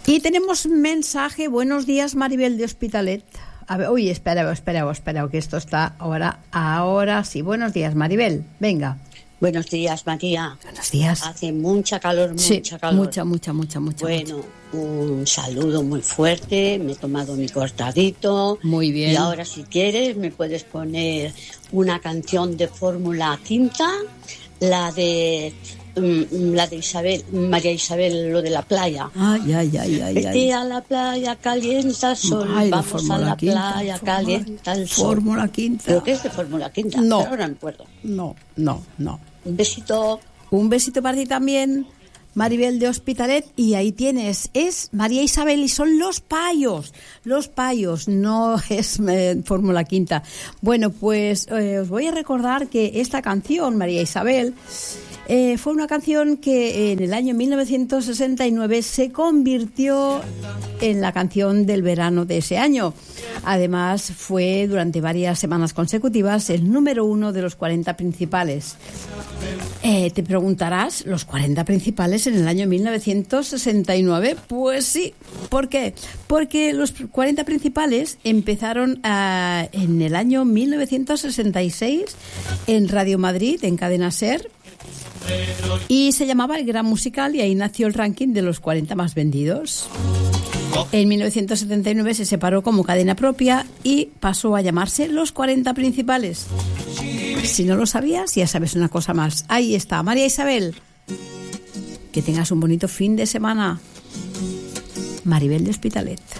Y tenemos mensaje. Buenos días, Maribel de Hospitalet. A ver, uy, espera, que esto está ahora sí. Buenos días, Maribel. Venga. Buenos días, María. Buenos días. Hace mucha calor, mucha calor. Mucha. Bueno, un saludo muy fuerte. Me he tomado mi cortadito. Muy bien. Y ahora, si quieres, me puedes poner una canción de Fórmula Quinta, la de Isabel, María Isabel, lo de la playa. Ay. A la playa calienta el sol. Vamos a la playa, calienta el sol. Fórmula Quinta. ¿Pero qué es de Fórmula Quinta? No. Ahora no me acuerdo. No. Un besito. Un besito para ti también, Maribel de Hospitalet. Y ahí tienes, es María Isabel y son Los Payos, no es Fórmula Quinta. Bueno, pues os voy a recordar que esta canción, María Isabel, fue una canción que en el año 1969 se convirtió en la canción del verano de ese año. Además, fue durante varias semanas consecutivas el número 1 de los 40 principales. Te preguntarás, ¿los 40 principales en el año 1969? Pues sí. ¿Por qué? Porque los 40 principales empezaron en el año 1966 en Radio Madrid, en Cadena SER, y se llamaba El Gran Musical, y ahí nació el ranking de los 40 más vendidos. En 1979 se separó como cadena propia y pasó a llamarse Los 40 Principales. Si no lo sabías, ya sabes una cosa más. Ahí está, María Isabel. Que tengas un bonito fin de semana. Maribel de Hospitalet.